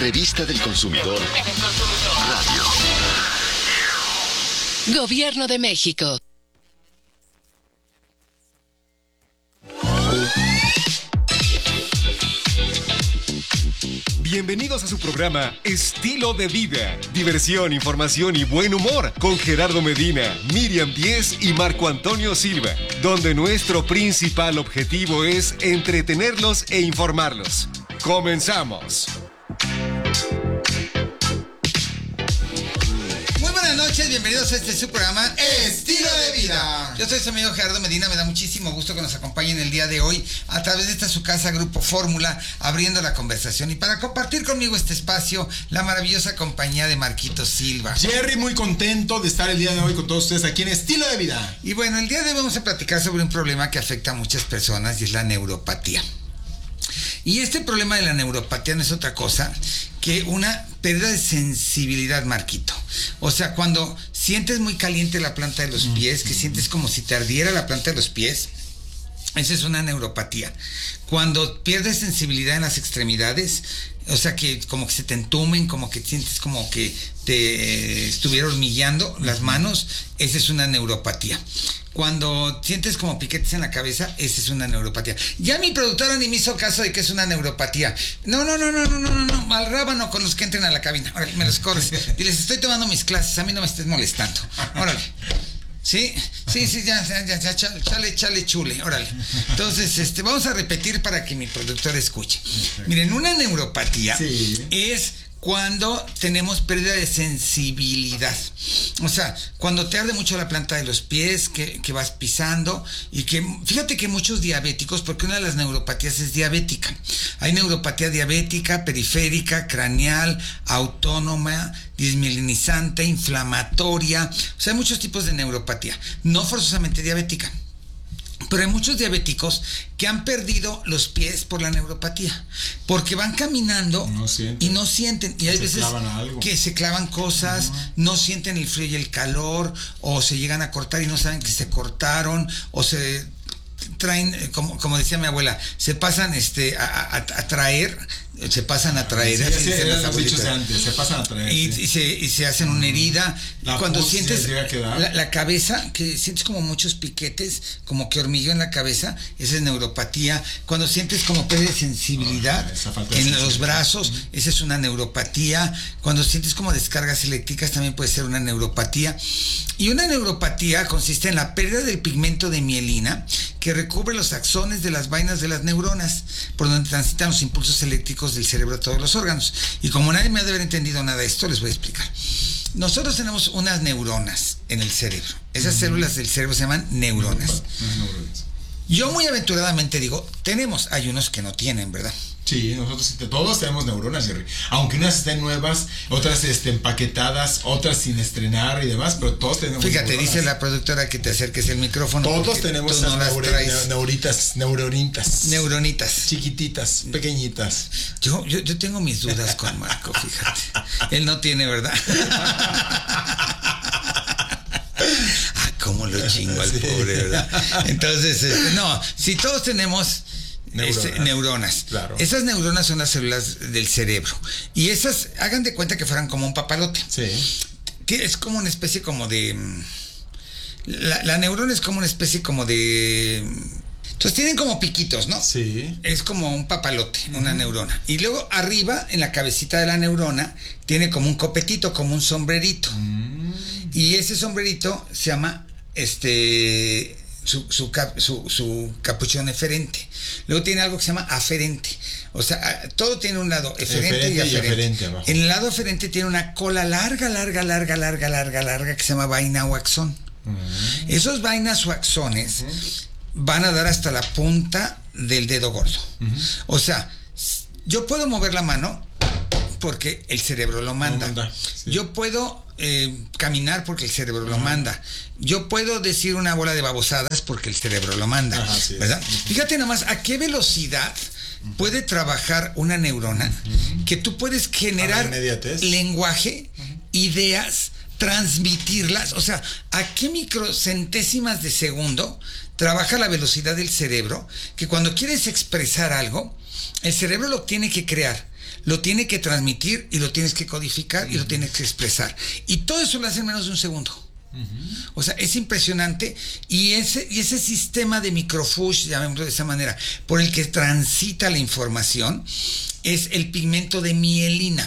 Revista del Consumidor Radio. Gobierno de México. Bienvenidos a su programa Estilo de Vida. Diversión, información y buen humor con Gerardo Medina, Miriam Díez y Marco Antonio Silva, donde nuestro principal objetivo es entretenerlos e informarlos. ¡Comenzamos! Buenas noches, bienvenidos a su programa Estilo de Vida. Yo soy su amigo Gerardo Medina, me da muchísimo gusto que nos acompañen el día de hoy a través de esta su casa Grupo Fórmula, abriendo la conversación y para compartir conmigo este espacio, la maravillosa compañía de Marquito Silva. Jerry, muy contento de estar el día de hoy con todos ustedes aquí en Estilo de Vida. Y bueno, el día de hoy vamos a platicar sobre un problema que afecta a muchas personas y es la neuropatía. Y este problema de la neuropatía no es otra cosa que una pérdida de sensibilidad, Marquito. O sea, cuando sientes muy caliente la planta de los pies, que sientes como si te ardiera la planta de los pies, esa es una neuropatía. Cuando pierdes sensibilidad en las extremidades, o sea, que como que se te entumen, como que sientes como que te estuviera hormigueando las manos, esa es una neuropatía. Cuando sientes como piquetes en la cabeza, esa es una neuropatía. Ya mi productora ni me hizo caso de que es una neuropatía. No, al rábano con los que entren a la cabina. Órale, me los corres. Diles, estoy tomando mis clases, a mí no me estés molestando. Órale. Sí, ya, chale, chule, órale. Entonces, vamos a repetir para que mi productor escuche. Miren, una neuropatía es cuando tenemos pérdida de sensibilidad. O sea, cuando te arde mucho la planta de los pies, que vas pisando, y que, fíjate que muchos diabéticos, porque una de las neuropatías es diabética. Hay neuropatía diabética, periférica, craneal, autónoma, desmielinizante, inflamatoria. O sea, hay muchos tipos de neuropatía, no forzosamente diabética. Pero hay muchos diabéticos que han perdido los pies por la neuropatía, porque van caminando y no sienten. Y hay veces que se clavan cosas, no sienten el frío y el calor, o se llegan a cortar y no saben que se cortaron, o se traen, como decía mi abuela, se pasan a traer. Se pasan a traer, se pasan a traer, y se hacen una herida. Cuando sientes la cabeza, que sientes como muchos piquetes, como que hormigueo en la cabeza, esa es neuropatía. Cuando sientes como pérdida de sensibilidad en los brazos, esa es una neuropatía. Cuando sientes como descargas eléctricas, también puede ser una neuropatía. Y una neuropatía consiste en la pérdida del pigmento de mielina que recubre los axones de las vainas de las neuronas, por donde transitan los impulsos eléctricos del cerebro a todos los órganos. Y como nadie me ha de haber entendido nada de esto, les voy a explicar. Nosotros tenemos unas neuronas en el cerebro. Esas células del cerebro se llaman neuronas. Yo muy aventuradamente digo, hay unos que no tienen, ¿verdad? Sí, nosotros todos tenemos neuronas, Jerry. Aunque unas estén nuevas, otras empaquetadas, otras sin estrenar y demás, pero todos tenemos Fíjate, neuronas. Dice la productora que te acerques el micrófono. Todos tenemos esas neuronitas. Chiquititas, pequeñitas. Yo tengo mis dudas con Marco, fíjate. Él no tiene, ¿verdad? Cómo lo chingo al pobre, ¿verdad? Entonces, si todos tenemos neuronas. Claro. Esas neuronas son las células del cerebro. Y esas, hagan de cuenta que fueran como un papalote. Sí. Que es como una especie como de... La neurona es como una especie como de... Entonces tienen como piquitos, ¿no? Sí. Es como un papalote, una neurona. Y luego arriba, en la cabecita de la neurona, tiene como un copetito, como un sombrerito. Y ese sombrerito se llama su capuchón eferente. Luego tiene algo que se llama aferente. O sea, todo tiene un lado eferente y aferente. En el lado aferente tiene una cola larga que se llama vaina o axón. Esos vainas o axones van a dar hasta la punta del dedo gordo. O sea, yo puedo mover la mano porque el cerebro lo manda. Sí. Yo puedo caminar porque el cerebro lo manda. Yo puedo decir una bola de babosadas porque el cerebro lo manda. ¿Verdad? Fíjate nomás a qué velocidad puede trabajar una neurona, que tú puedes generar lenguaje, ideas, transmitirlas. O sea, a qué microcentésimas de segundo trabaja la velocidad del cerebro, que cuando quieres expresar algo, El cerebro lo tiene que crear, lo tiene que transmitir y lo tienes que codificar y lo tienes que expresar. Y todo eso lo hace en menos de un segundo. O sea, es impresionante. Y ese sistema de microfush, llamémoslo de esa manera, por el que transita la información, es el pigmento de mielina,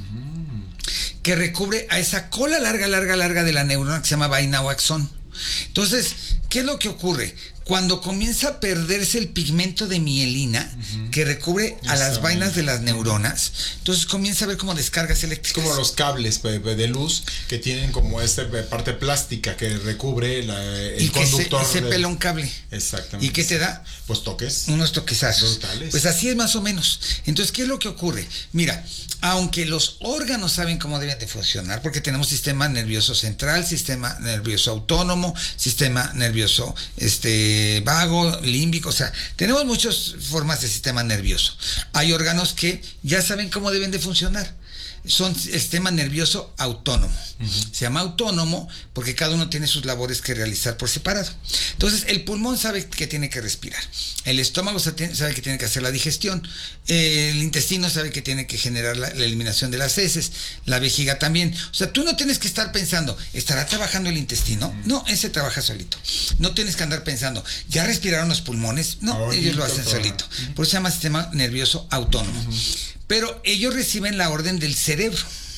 que recubre a esa cola larga de la neurona que se llama vaina o axón. Entonces, ¿qué es lo que ocurre? Cuando comienza a perderse el pigmento de mielina que recubre a las vainas de las neuronas, entonces comienza a ver como descargas eléctricas. Como los cables de luz que tienen como esta parte plástica que recubre el conductor. Y se pela un cable. Exactamente. ¿Y qué te da? Pues toques. Unos toquezazos. Brutales. Pues así es más o menos. Entonces, ¿qué es lo que ocurre? Mira, aunque los órganos saben cómo deben de funcionar, porque tenemos sistema nervioso central, sistema nervioso autónomo, sistema nervioso vago, límbico, o sea, tenemos muchas formas de sistema nervioso. Hay órganos que ya saben cómo deben de funcionar. Son sistema nervioso autónomo. Se llama autónomo porque cada uno tiene sus labores que realizar por separado. Entonces, el pulmón sabe que tiene que respirar. El estómago sabe que tiene que hacer la digestión. El intestino sabe que tiene que generar la eliminación de las heces. La vejiga también. O sea, tú no tienes que estar pensando, ¿estará trabajando el intestino? No, ese trabaja solito. No tienes que andar pensando, ¿ya respiraron los pulmones? No, ellos lo hacen solito. Por eso se llama sistema nervioso autónomo. Pero ellos reciben la orden del cerebro.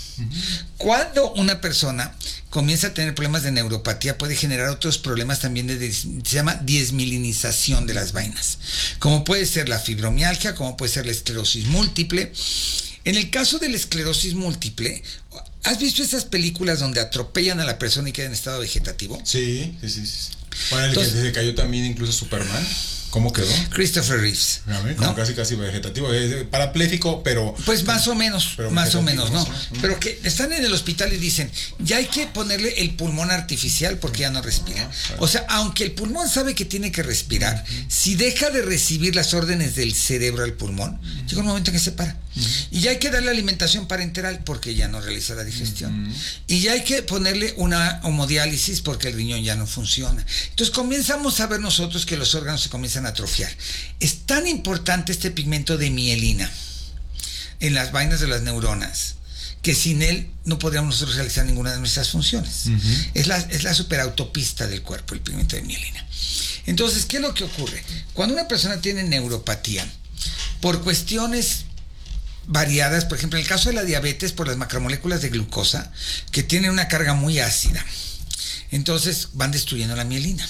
Cuando una persona comienza a tener problemas de neuropatía, puede generar otros problemas también se llama desmielinización de las vainas, como puede ser la fibromialgia, como puede ser la esclerosis múltiple. En el caso de la esclerosis múltiple, ¿has visto esas películas donde atropellan a la persona y queda en estado vegetativo? Sí. Bueno, el que se cayó también incluso Superman. ¿Cómo quedó? Christopher Reeves. Como casi vegetativo, parapléjico, pero... Pues más o menos, ¿no? Pero que están en el hospital y dicen, ya hay que ponerle el pulmón artificial porque ya no respira. O sea, aunque el pulmón sabe que tiene que respirar, si deja de recibir las órdenes del cerebro al pulmón, llega un momento en que se para. Y ya hay que darle alimentación parenteral porque ya no realiza la digestión. Y ya hay que ponerle una hemodiálisis porque el riñón ya no funciona. Entonces comenzamos a ver nosotros que los órganos se comienzan a atrofiar. Es tan importante este pigmento de mielina en las vainas de las neuronas que sin él no podríamos nosotros realizar ninguna de nuestras funciones. Es la superautopista del cuerpo, el pigmento de mielina. Entonces, ¿qué es lo que ocurre? Cuando una persona tiene neuropatía, por cuestiones variadas, por ejemplo, en el caso de la diabetes, por las macromoléculas de glucosa, que tienen una carga muy ácida, entonces van destruyendo la mielina.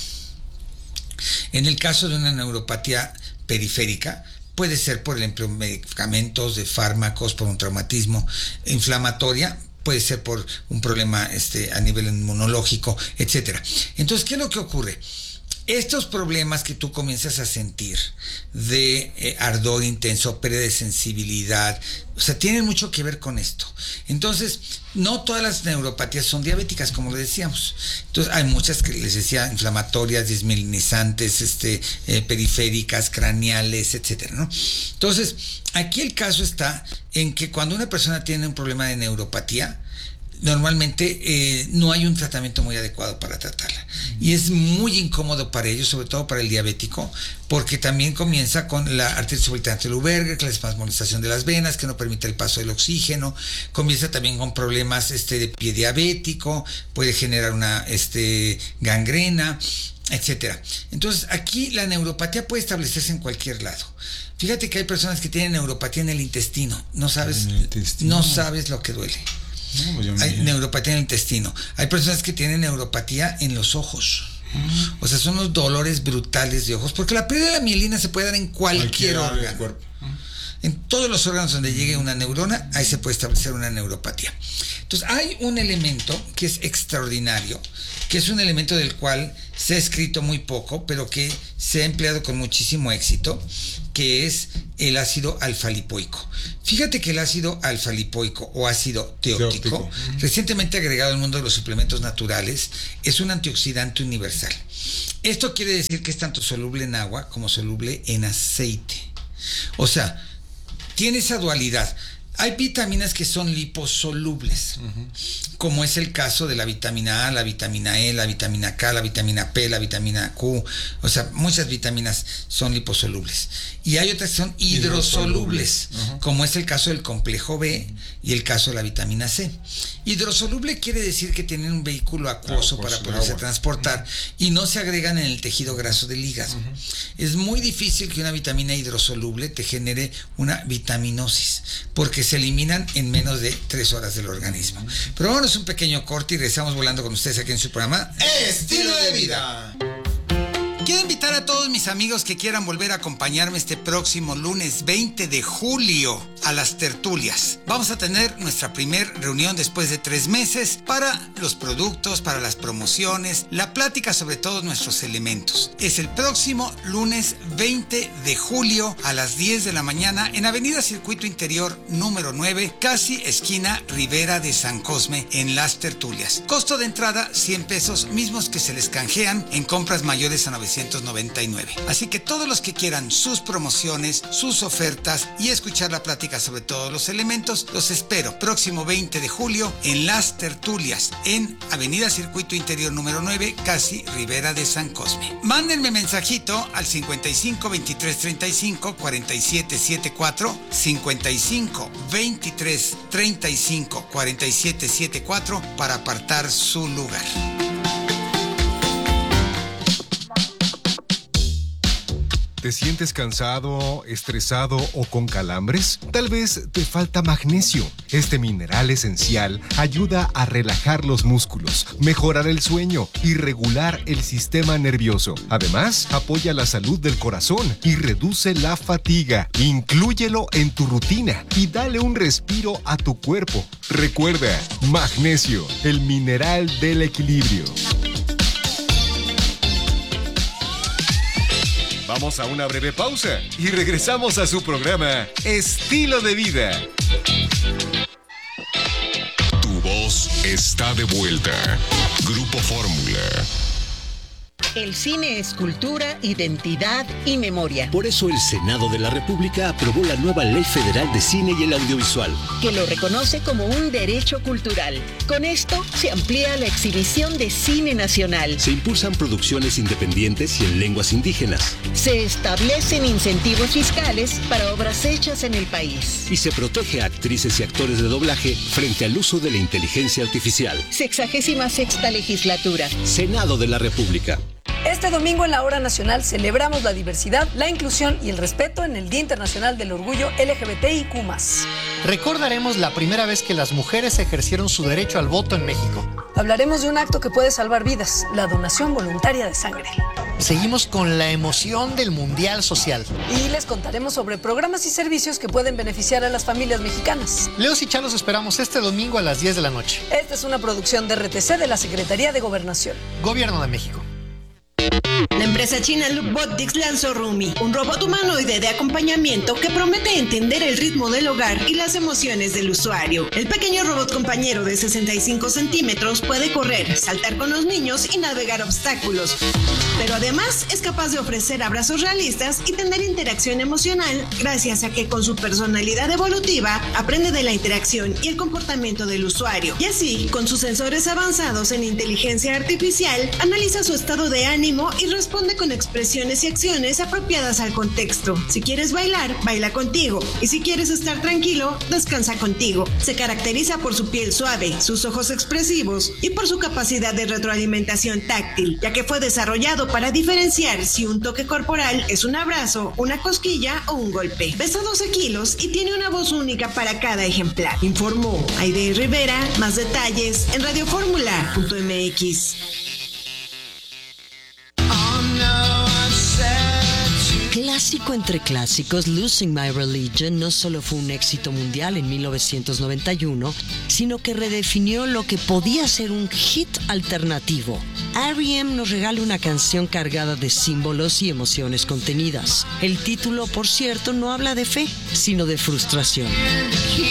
En el caso de una neuropatía periférica, puede ser por el empleo de medicamentos, de fármacos, por un traumatismo inflamatoria, puede ser por un problema a nivel inmunológico, etcétera. Entonces, ¿qué es lo que ocurre? Estos problemas que tú comienzas a sentir de ardor intenso, pérdida de sensibilidad, o sea, tienen mucho que ver con esto. Entonces, no todas las neuropatías son diabéticas, como le decíamos. Entonces, hay muchas que les decía, inflamatorias, desmielinizantes, periféricas, craneales, etcétera, ¿no? Entonces, aquí el caso está en que cuando una persona tiene un problema de neuropatía, normalmente no hay un tratamiento muy adecuado para tratarla. Y es muy incómodo para ellos, sobre todo para el diabético, porque también comienza con la arteritis obliterante de Luberger, que es la espasmodización de las venas, que no permite el paso del oxígeno. Comienza también con problemas de pie diabético, puede generar una gangrena, etcétera. Entonces, aquí la neuropatía puede establecerse en cualquier lado. Fíjate que hay personas que tienen neuropatía en el intestino. No sabes lo que duele. No, pues hay neuropatía en el intestino. Hay personas que tienen neuropatía en los ojos. O sea, son unos dolores brutales de ojos, porque la pérdida de la mielina se puede dar en cualquier órgano. En todos los órganos donde llegue una neurona, ahí se puede establecer una neuropatía. Entonces, hay un elemento que es extraordinario, que es un elemento del cual se ha escrito muy poco, pero que se ha empleado con muchísimo éxito, que es el ácido alfa-lipoico. Fíjate que el ácido alfa-lipoico o ácido teótico, recientemente agregado al mundo de los suplementos naturales, es un antioxidante universal. Esto quiere decir que es tanto soluble en agua como soluble en aceite. O sea, tiene esa dualidad. Hay vitaminas que son liposolubles, como es el caso de la vitamina A, la vitamina E, la vitamina K, la vitamina P, la vitamina Q. O sea, muchas vitaminas son liposolubles. Y hay otras que son hidrosolubles, como es el caso del complejo B y el caso de la vitamina C. Hidrosoluble quiere decir que tienen un vehículo acuoso para poderse transportar y no se agregan en el tejido graso del hígado. Es muy difícil que una vitamina hidrosoluble te genere una vitaminosis, porque se eliminan en menos de 3 horas del organismo. Pero vámonos un pequeño corte y regresamos volando con ustedes aquí en su programa Estilo de Vida. Quiero invitar a todos mis amigos que quieran volver a acompañarme este próximo lunes 20 de julio a las tertulias. Vamos a tener nuestra primera reunión después de 3 meses para los productos, para las promociones, la plática sobre todos nuestros elementos. Es el próximo lunes 20 de julio a las 10 de la mañana en Avenida Circuito Interior número 9, casi esquina Rivera de San Cosme, en las tertulias. Costo de entrada 100 pesos, mismos que se les canjean en compras mayores a 999. Así que todos los que quieran sus promociones, sus ofertas y escuchar la plática sobre todos los elementos, los espero próximo 20 de julio en las tertulias en Avenida Circuito Interior número 9, casi Rivera de San Cosme. Mándenme mensajito al 55 23 35 47 74, 55 23 35 47 74 para apartar su lugar. ¿Te sientes cansado, estresado o con calambres? Tal vez te falta magnesio. Este mineral esencial ayuda a relajar los músculos, mejorar el sueño y regular el sistema nervioso. Además, apoya la salud del corazón y reduce la fatiga. Inclúyelo en tu rutina y dale un respiro a tu cuerpo. Recuerda, magnesio, el mineral del equilibrio. Vamos a una breve pausa y regresamos a su programa Estilo de Vida. Tu voz está de vuelta. Grupo Fórmula. El cine es cultura, identidad y memoria. Por eso el Senado de la República aprobó la nueva Ley Federal de Cine y el Audiovisual, Que lo reconoce como un derecho cultural. Con esto se amplía la exhibición de cine nacional. se impulsan producciones independientes y en lenguas indígenas, Se establecen incentivos fiscales para obras hechas en el país. y se protege a actrices y actores de doblaje frente al uso de la inteligencia artificial. 66ª legislatura. Senado de la República. Este domingo en la Hora Nacional celebramos la diversidad, la inclusión y el respeto en el Día Internacional del Orgullo LGBTIQ+. Recordaremos la primera vez que las mujeres ejercieron su derecho al voto en México. Hablaremos de un acto que puede salvar vidas, la donación voluntaria de sangre. Seguimos con la emoción del Mundial Social. Y les contaremos sobre programas y servicios que pueden beneficiar a las familias mexicanas. Leos y Chá los esperamos este domingo a las 10 de la noche. Esta es una producción de RTC de la Secretaría de Gobernación. Gobierno de México. La empresa china Lookbotics lanzó Rumi, un robot humanoide de acompañamiento que promete entender el ritmo del hogar y las emociones del usuario. El pequeño robot compañero de 65 centímetros puede correr, saltar con los niños y navegar obstáculos. Pero además es capaz de ofrecer abrazos realistas y tener interacción emocional gracias a que con su personalidad evolutiva aprende de la interacción y el comportamiento del usuario. Y así, con sus sensores avanzados en inteligencia artificial, analiza su estado de ánimo y responde con expresiones y acciones apropiadas al contexto. Si quieres bailar, baila contigo. Y si quieres estar tranquilo, descansa contigo. Se caracteriza por su piel suave, sus ojos expresivos y por su capacidad de retroalimentación táctil, ya que fue desarrollado para diferenciar si un toque corporal es un abrazo, una cosquilla o un golpe. Pesa 12 kilos y tiene una voz única para cada ejemplar. Informó Aide Rivera. Más detalles en radioformula.mx. Clásico entre clásicos, Losing My Religion no solo fue un éxito mundial en 1991, sino que redefinió lo que podía ser un hit alternativo. R.E.M. nos regala una canción cargada de símbolos y emociones contenidas. El título, por cierto, no habla de fe, sino de frustración.